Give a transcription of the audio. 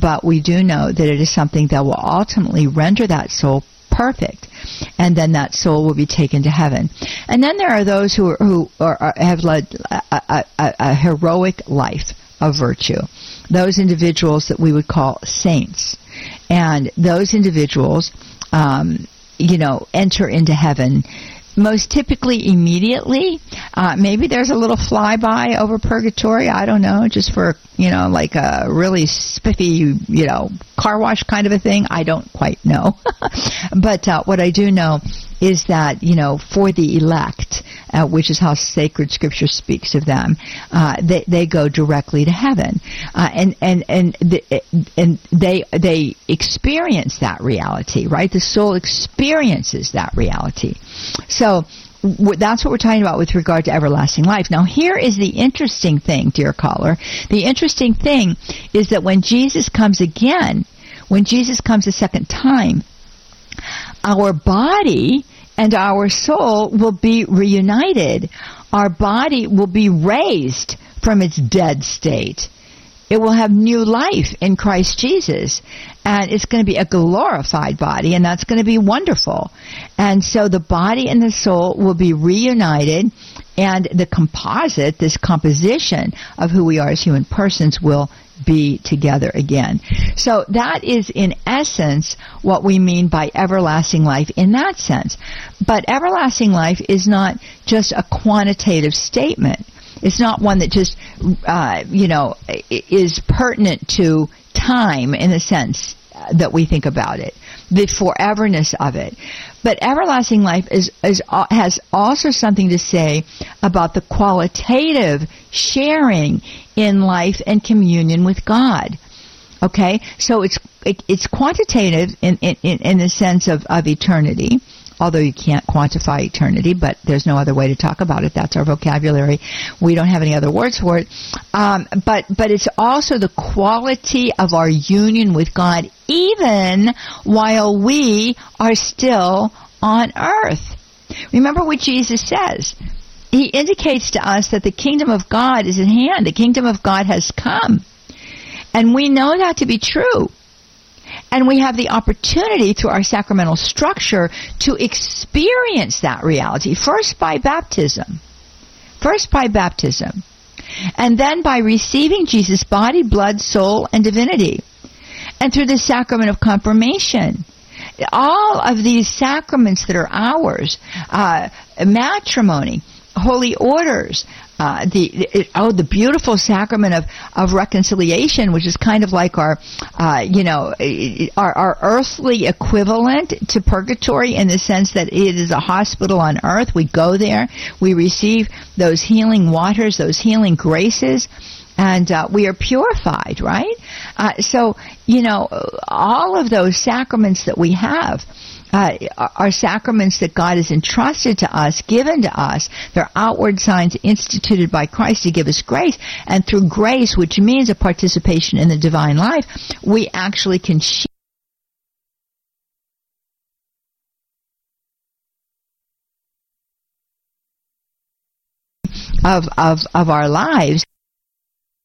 but we do know that it is something that will ultimately render that soul perfect, and then that soul will be taken to heaven. And then there are those who have led a heroic life of virtue, those individuals that we would call saints, and those individuals enter into heaven most typically immediately. Maybe there's a little flyby over purgatory, I don't know, just for, like a really spiffy, car wash kind of a thing. I don't quite know. But what I do know is that, for the elect, which is how sacred scripture speaks of them, they go directly to heaven. And they experience that reality, right? The soul experiences that reality. So that's what we're talking about with regard to everlasting life. Now, here is the interesting thing, dear caller. The interesting thing is that when Jesus comes again, when Jesus comes a second time, our body and our soul will be reunited. Our body will be raised from its dead state. It will have new life in Christ Jesus. And it's going to be a glorified body, and that's going to be wonderful. And so the body and the soul will be reunited, and the composite, this composition of who we are as human persons, will be together again. So that is, in essence, what we mean by everlasting life in that sense. But everlasting life is not just a quantitative statement. It's not one that just, is pertinent to time in the sense that we think about it, the foreverness of it. But everlasting life has also something to say about the qualitative sharing in life and communion with God. Okay, so it's quantitative in the sense of eternity. Although you can't quantify eternity, but there's no other way to talk about it. That's our vocabulary. We don't have any other words for it. But it's also the quality of our union with God, even while we are still on earth. Remember what Jesus says. He indicates to us that the kingdom of God is at hand. The kingdom of God has come. And we know that to be true. And we have the opportunity through our sacramental structure to experience that reality, first by baptism. And then by receiving Jesus' body, blood, soul, and divinity. And through the sacrament of confirmation. All of these sacraments that are ours, matrimony, holy orders, the beautiful sacrament of reconciliation, which is kind of like our earthly equivalent to purgatory in the sense that it is a hospital on earth. We go there, we receive those healing waters, those healing graces, and we are purified, right? So all of those sacraments that we have are sacraments that God has entrusted to us, given to us. They're outward signs instituted by Christ to give us grace. And through grace, which means a participation in the divine life, we actually can share of our lives